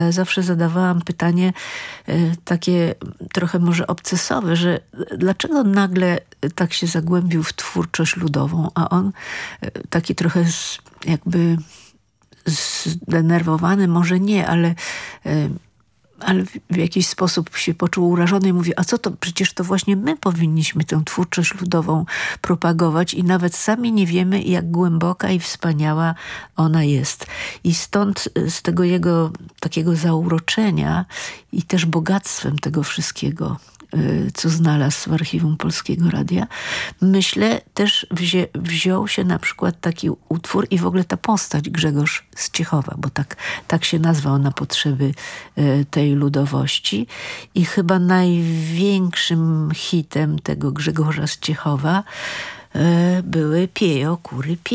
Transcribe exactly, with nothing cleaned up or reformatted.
Zawsze zadawałam pytanie y, takie trochę może obcesowe, że dlaczego nagle tak się zagłębił w twórczość ludową, a on y, taki trochę z, jakby zdenerwowany, może nie, ale, y, ale w jakiś sposób się poczuł urażony i mówi, a co to, przecież to właśnie my powinniśmy tę twórczość ludową propagować i nawet sami nie wiemy, jak głęboka i wspaniała ona jest. I stąd z tego jego takiego zauroczenia i też bogactwem tego wszystkiego, co znalazł w archiwum Polskiego Radia, myślę, też wzię, wziął się na przykład taki utwór i w ogóle ta postać Grzegorz z Ciechowa, bo tak, tak się nazwał na potrzeby tej ludowości. I chyba największym hitem tego Grzegorza z Ciechowa były Piejo, kury, piejo.